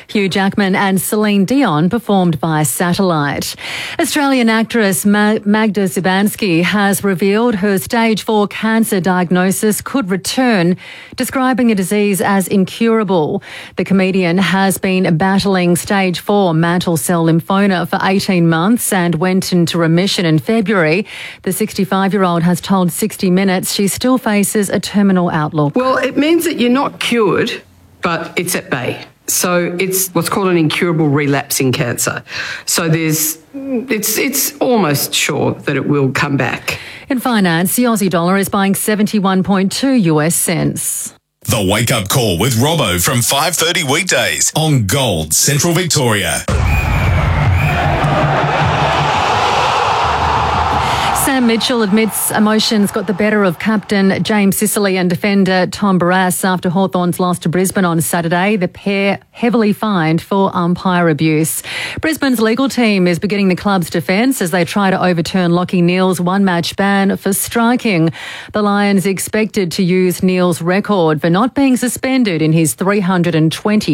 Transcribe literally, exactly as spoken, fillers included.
Hugh Jackman and Celine Dion performed via satellite. Australian actress Ma- Magda Szubanski has revealed her stage four cancer diagnosis could return, describing a disease as incurable. The comedian has been battling stage four mantle cell lymphoma for eighteen months and went into remission in February. The sixty-five-year-old has told sixty minutes she still faces a terminal outlook. Well, it means that you're not cured, but it's at bay. So it's what's called an incurable relapse in cancer. So there's, it's it's almost sure that it will come back. In finance, the Aussie dollar is buying seventy-one point two U S cents. The Wake Up Call with Robbo from five thirty weekdays on Gold Central Victoria. Sam Mitchell admits emotions got the better of captain James Sicily and defender Tom Barrass after Hawthorn's loss to Brisbane on Saturday. The pair heavily fined for umpire abuse. Brisbane's legal team is beginning the club's defence as they try to overturn Lachie Neale's one-match ban for striking. The Lions expected to use Neale's record for not being suspended in his three hundred twenty